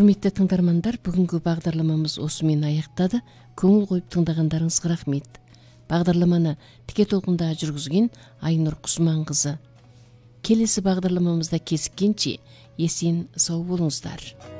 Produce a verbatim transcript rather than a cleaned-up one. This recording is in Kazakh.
Құрметті тыңдармандар, бүгінгі бағдарламамыз осымен аяқтады. Көңіл қойып тыңдағандарыңызға рахмет. Бағдарламаны тіке толқында жүргізген Айнұр Құсманқызы. Келесі бағдарламамызда кезіккенше есен сау болыңыздар.